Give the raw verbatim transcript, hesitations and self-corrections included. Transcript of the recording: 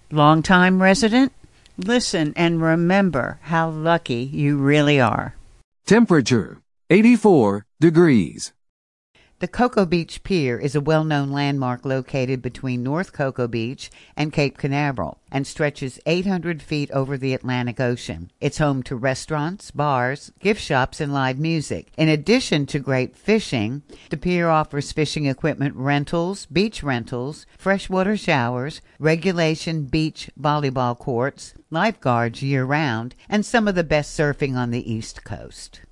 Longtime resident? Listen and remember how lucky you really are. Temperature, eighty-four degrees. The Cocoa Beach Pier is a well-known landmark located between North Cocoa Beach and Cape Canaveral and stretches eight hundred feet over the Atlantic Ocean. It's home to restaurants, bars, gift shops, and live music. In addition to great fishing, the pier offers fishing equipment rentals, beach rentals, freshwater showers, regulation beach volleyball courts, lifeguards year-round, and some of the best surfing on the East Coast.